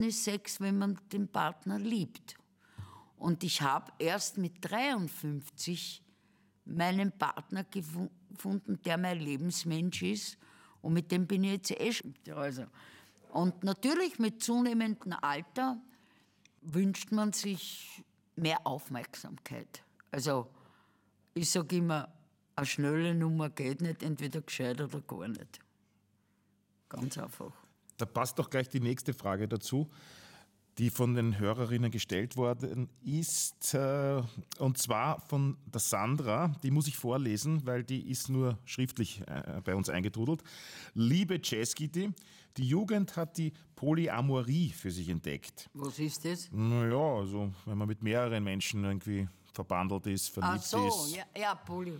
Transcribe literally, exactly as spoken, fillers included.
ist Sex, wenn man den Partner liebt. Und ich habe erst mit dreiundfünfzig meinen Partner gefunden, der mein Lebensmensch ist. Und mit dem bin ich jetzt eh schon. Also. Und natürlich mit zunehmendem Alter wünscht man sich mehr Aufmerksamkeit. Also ich sage immer, eine schnelle Nummer geht nicht, entweder gescheit oder gar nicht. Ganz einfach. Da passt doch gleich die nächste Frage dazu, die von den Hörerinnen gestellt worden ist. Und zwar von der Sandra, die muss ich vorlesen, weil die ist nur schriftlich bei uns eingetrudelt. Liebe Jazzgitti, die Jugend hat die Polyamorie für sich entdeckt. Was ist das? Naja, also wenn man mit mehreren Menschen irgendwie verbandelt ist, verliebt Ach so, ist. ja, ja, Poly.